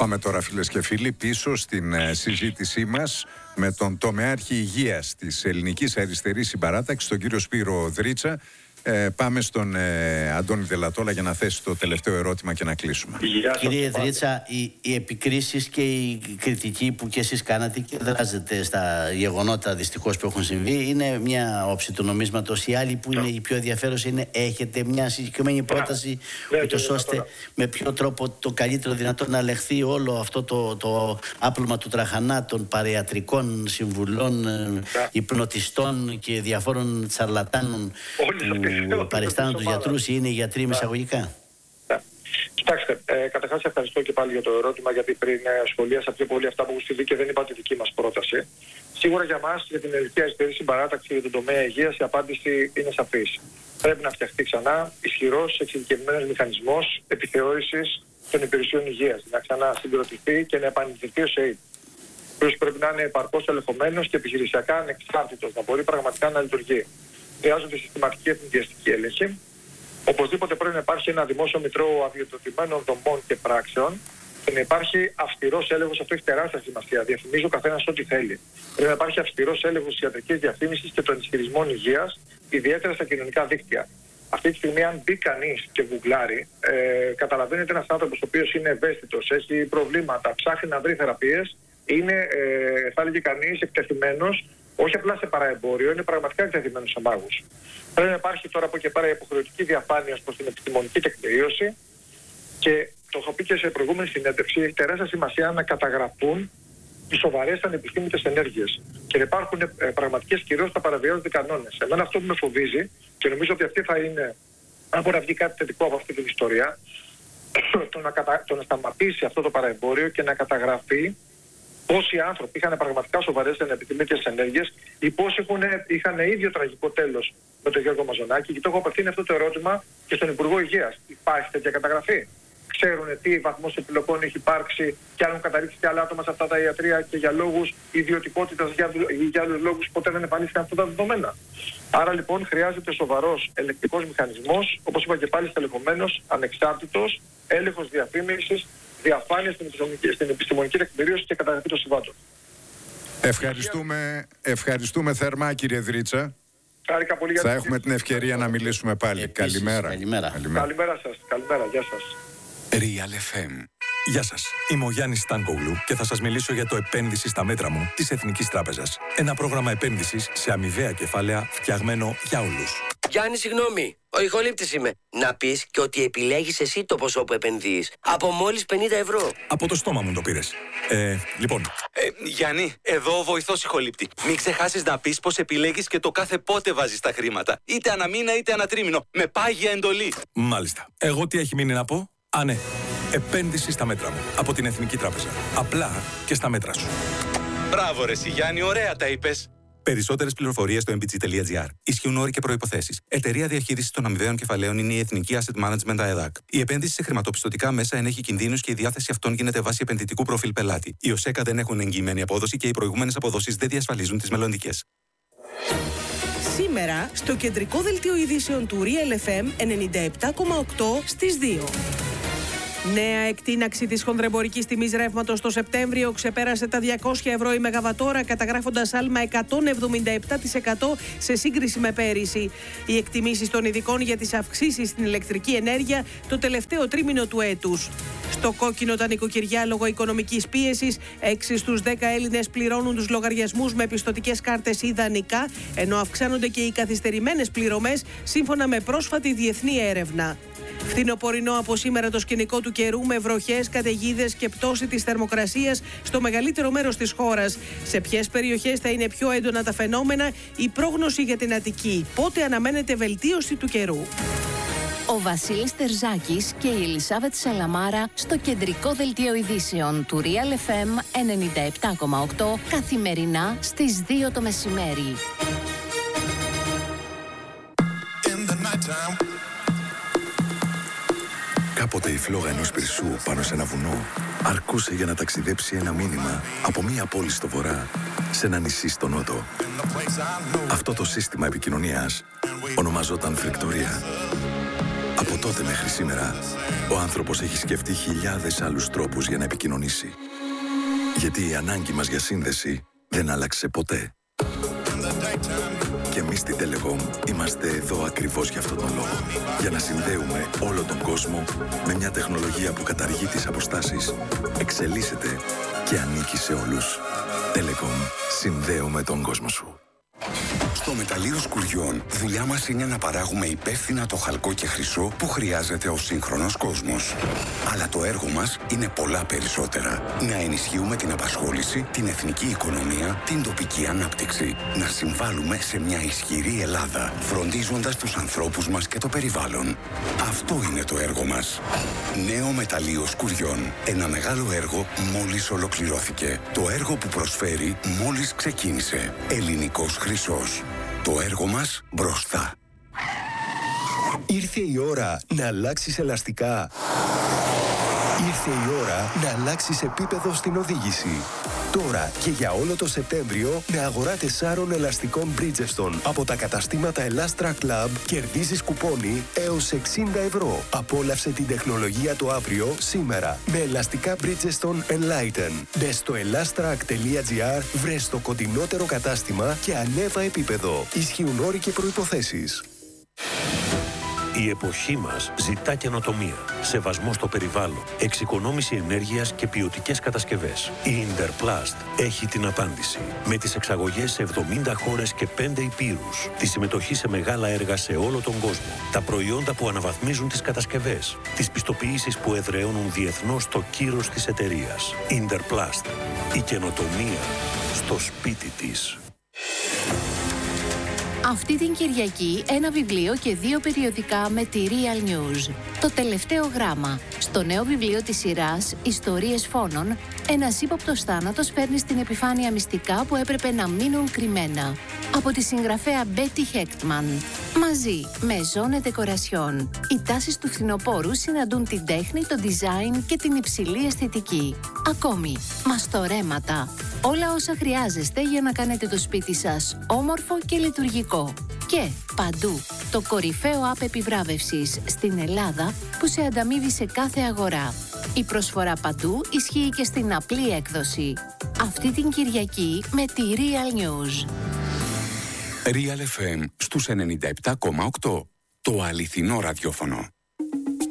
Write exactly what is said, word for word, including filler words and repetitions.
Πάμε τώρα, φίλες και φίλοι, πίσω στην ε, συζήτησή μας με τον τομεάρχη υγείας της Ελληνικής Αριστερής Συμπαράταξης, τον κύριο Σπύρο Δρίτσα. Ε, πάμε στον ε, Αντώνη Δελατόλα για να θέσει το τελευταίο ερώτημα και να κλείσουμε. Κύριε Δρίτσα, οι, οι επικρίσεις και η κριτική που και εσείς κάνατε και δράζετε στα γεγονότα δυστυχώς που έχουν συμβεί είναι μια όψη του νομίσματος. Η άλλη που είναι η πιο ενδιαφέρουσα είναι έχετε μια συγκεκριμένη πρόταση ούτως ώστε με ποιο τρόπο το καλύτερο δυνατό να ελεγχθεί όλο αυτό το, το άπλωμα του τραχανά των παραιατρικών συμβουλών, υπνοτιστών και διαφόρων τσαρλατάνων που παριστάνουν τους γιατρούς ή είναι οι γιατροί με εισαγωγικά. Κοιτάξτε, ε, καταρχάς ευχαριστώ και πάλι για το ερώτημα, γιατί πριν ε, σχολίασα πιο πολύ αυτά που έχουν συμβεί και δεν είπα τη δική μας πρόταση. Σίγουρα για μας, για την Ελληνική Αριστερή Συμπαράταξη για τον τομέα υγείας, η απάντηση είναι σαφής. Πρέπει να φτιαχτεί ξανά ισχυρός, εξειδικευμένος μηχανισμός επιθεώρησης των υπηρεσιών υγείας, να ξανασυγκροτηθεί και να επανειδρυθεί ως ΕΙΔ. Πρέπει να είναι επαρκώς ελεγχομένος και επιχειρησιακά ανεξάρτητος, να μπορεί πραγματικά να λειτουργεί. Χρειάζονται συστηματική εθνικιστική έλεγχη. Οπωσδήποτε πρέπει να υπάρχει ένα δημόσιο μητρό αδειοδοτημένων δομών και πράξεων και να υπάρχει αυστηρός έλεγχος. Αυτό έχει τεράστια σημασία. Διαφημίζει ο καθένας ό,τι θέλει. Πρέπει να υπάρχει αυστηρός έλεγχος της ιατρικής διαφήμισης και των ισχυρισμών υγείας, ιδιαίτερα στα κοινωνικά δίκτυα. Αυτή τη στιγμή, αν μπει κανείς και γουγκλάρει, ε, καταλαβαίνετε ένας άνθρωπος ο οποίος είναι ευαίσθητος, έχει προβλήματα, ψάχνει να βρει θεραπείες, είναι, ε, θα έλεγε κανείς, εκτεθειμένος. Όχι απλά σε παραεμπόριο, είναι πραγματικά εκτεθειμένος σε μάγους. Πρέπει να υπάρχει τώρα από εκεί πέρα υποχρεωτική διαφάνεια προς την επιστημονική τεκμηρίωση και το έχω πει και σε προηγούμενη συνέντευξη, έχει τεράστια σημασία να καταγραφούν οι σοβαρές ανεπιθύμητες ενέργειες και να υπάρχουν ε, πραγματικές κυρώσεις να παραβιάζονται κανόνες. Εμένα αυτό που με φοβίζει και νομίζω ότι αυτή θα είναι, αν μπορεί να βγει κάτι θετικό από αυτή την ιστορία, το να, κατα... το να σταματήσει αυτό το παραεμπόριο και να καταγραφεί πόσοι άνθρωποι είχαν πραγματικά σοβαρές ανεπιθύμητες ενέργειες ή πόσοι είχαν ίδιο τραγικό τέλος με τον Γιώργο Μαζονάκη. Και το έχω απευθύνει αυτό το ερώτημα και στον Υπουργό Υγείας. Υπάρχει τέτοια καταγραφή? Ξέρουν τι βαθμός επιλογών έχει υπάρξει και αν έχουν καταλήξει και άλλα άτομα σε αυτά τα ιατρεία και για λόγους ιδιωτικότητας ή για, για άλλους λόγους ποτέ δεν εμφανίστηκαν αυτά τα δεδομένα? Άρα λοιπόν χρειάζεται σοβαρός ελεκτικός μηχανισμός, όπως είπα και πάλι στελεχωμένος, ανεξάρτητος, έλεγχος διαφήμισης, διαφάνεια στην επιστημονική, στην επιστημονική τεκμηρίωση και καταγραφή των συμβάντων. Ευχαριστούμε, ευχαριστούμε θερμά, κύριε Δρίτσα. Πολύ Θα έχουμε την ευκαιρία να μιλήσουμε πάλι. Επίσης, καλημέρα. Καλημέρα. Καλημέρα. Καλημέρα σας. Καλημέρα. Γεια σας. Real εφ εμ. Γεια σας, είμαι ο Γιάννης Στάνκογλου και θα σας μιλήσω για το επένδυση στα μέτρα μου της Εθνικής Τράπεζας. Ένα πρόγραμμα επένδυσης σε αμοιβαία κεφάλαια φτιαγμένο για όλους. Γιάννη, συγγνώμη, ο ηχολήπτης είμαι. Να πεις και ότι επιλέγεις εσύ το ποσό που επενδύεις. Από μόλις πενήντα ευρώ. Από το στόμα μου το πήρες. Ε, λοιπόν. Ε, Γιάννη, εδώ ο βοηθός ηχολήπτη. Μην ξεχάσεις να πεις πως επιλέγεις και το κάθε πότε βάζεις τα χρήματα. Είτε ανά μήνα είτε ανά τρίμηνο. Με πάγια εντολή. Μάλιστα. Εγώ τι έχει μείνει να πω? Α, ναι. Επένδυση στα μέτρα μου. Από την Εθνική Τράπεζα. Απλά και στα μέτρα σου. Μπράβο ρε Γιάννη, ωραία τα είπες. Περισσότερες πληροφορίες στο εμ μπι τζι τελεία τζι άρ. Ισχύουν όροι και προϋποθέσεις. Εταιρεία διαχείρισης των αμοιβαίων κεφαλαίων είναι η Εθνική Asset Management ΑΕΔΑΚ. Η επένδυση σε χρηματοπιστωτικά μέσα ενέχει κινδύνους και η διάθεση αυτών γίνεται βάσει επενδυτικού προφίλ πελάτη. Οι ΟΣΕΚΑ δεν έχουν εγγυημένη απόδοση και οι προηγούμενες αποδόσεις δεν διασφαλίζουν τις μελλοντικές. Σήμερα στο κεντρικό δελτίο ειδήσεων του Real εφ εμ ενενήντα επτά κόμμα οκτώ στις δύο. Νέα εκτείναξη της χονδρεμπορικής τιμής ρεύματος το Σεπτέμβριο ξεπέρασε τα διακόσια ευρώ η μεγαβατόρα, καταγράφοντας άλμα εκατόν εβδομήντα επτά τοις εκατό σε σύγκριση με πέρυσι. Οι εκτιμήσεις των ειδικών για τις αυξήσεις στην ηλεκτρική ενέργεια το τελευταίο τρίμηνο του έτους. Στο κόκκινο τα νοικοκυριά λόγω οικονομικής πίεσης, έξι στους δέκα Έλληνες πληρώνουν τους λογαριασμούς με πιστωτικές κάρτες ή δανεικά, ενώ αυξάνονται και οι καθυστερημένες πληρωμές σύμφωνα με πρόσφατη διεθνή έρευνα. Φθινοπορεινό από σήμερα το σκηνικό του καιρού με βροχές, καταιγίδες και πτώση της θερμοκρασίας στο μεγαλύτερο μέρος της χώρας. Σε ποιες περιοχές θα είναι πιο έντονα τα φαινόμενα, η πρόγνωση για την Αττική. Πότε αναμένεται βελτίωση του καιρού? Ο Βασίλης Τερζάκης και η Ελισάβετ Σαλαμάρα στο κεντρικό δελτίο ειδήσεων του Real εφ εμ ενενήντα επτά κόμμα οκτώ καθημερινά στις δύο το μεσημέρι. Κάποτε η φλόγα ενός πυρσού πάνω σε ένα βουνό αρκούσε για να ταξιδέψει ένα μήνυμα από μία πόλη στο βορρά σε ένα νησί στο νότο. Αυτό το σύστημα επικοινωνίας ονομαζόταν φρικτορία. Από τότε μέχρι σήμερα, ο άνθρωπος έχει σκεφτεί χιλιάδες άλλους τρόπους για να επικοινωνήσει. Γιατί η ανάγκη μας για σύνδεση δεν άλλαξε ποτέ. Και εμείς στη Telecom είμαστε εδώ ακριβώς για αυτόν τον λόγο. Για να συνδέουμε όλο τον κόσμο με μια τεχνολογία που καταργεί τις αποστάσεις, εξελίσσεται και ανήκει σε όλους. Telecom. Συνδέουμε τον κόσμο σου. Στο μεταλλείο Σκουριών, δουλειά μας είναι να παράγουμε υπεύθυνα το χαλκό και χρυσό που χρειάζεται ο σύγχρονος κόσμος. Αλλά το έργο μας είναι πολλά περισσότερα. Να ενισχύουμε την απασχόληση, την εθνική οικονομία, την τοπική ανάπτυξη. Να συμβάλλουμε σε μια ισχυρή Ελλάδα, φροντίζοντας τους ανθρώπους μας και το περιβάλλον. Αυτό είναι το έργο μας. Νέο μεταλλείο Σκουριών. Ένα μεγάλο έργο μόλις ολοκληρώθηκε. Το έργο που προσφέρει μόλις ξεκίνησε. Ελληνικός χρυσός. Το έργο μας μπροστά. Ήρθε η ώρα να αλλάξεις ελαστικά. Ήρθε η ώρα να αλλάξεις επίπεδο στην οδήγηση. Τώρα και για όλο το Σεπτέμβριο με αγορά τεσσάρων ελαστικών Bridgestone από τα καταστήματα Elastra Club κερδίζεις κουπόνι έως εξήντα ευρώ. Απόλαυσε την τεχνολογία το αύριο σήμερα με ελαστικά Bridgestone Enlighten. Μπες στο elastrac τελεία gr, βρες το κοντινότερο κατάστημα και ανέβα επίπεδο. Ισχύουν όροι και προϋποθέσεις. Η εποχή μας ζητά καινοτομία, σεβασμό στο περιβάλλον, εξοικονόμηση ενέργειας και ποιοτικές κατασκευές. Η Interplast έχει την απάντηση. Με τις εξαγωγές σε εβδομήντα χώρες και πέντε υπήρους, τη συμμετοχή σε μεγάλα έργα σε όλο τον κόσμο, τα προϊόντα που αναβαθμίζουν τις κατασκευές, τις πιστοποιήσεις που εδραιώνουν διεθνώς το κύρος της εταιρείας. Interplast. Η καινοτομία στο σπίτι της. Αυτή την Κυριακή ένα βιβλίο και δύο περιοδικά με τη Real News. Το τελευταίο γράμμα. Στο νέο βιβλίο της σειράς «Ιστορίες φόνων», ένας ύποπτος θάνατος φέρνει στην επιφάνεια μυστικά που έπρεπε να μείνουν κρυμμένα. Από τη συγγραφέα Betty Hechtman. Μαζί με Zone Decoration. Οι τάσεις του φθινοπόρου συναντούν την τέχνη, το design και την υψηλή αισθητική. Ακόμη, μαστορέματα. Όλα όσα χρειάζεστε για να κάνετε το σπίτι σας όμορφο και λειτουργικό. Και παντού, το κορυφαίο app επιβράβευσης στην Ελλάδα που σε ανταμείβει σε κάθε αγορά. Η προσφορά παντού ισχύει και στην απλή έκδοση. Αυτή την Κυριακή με τη Real News. Real εφ εμ στους ενενήντα επτά κόμμα οκτώ. Το αληθινό ραδιόφωνο.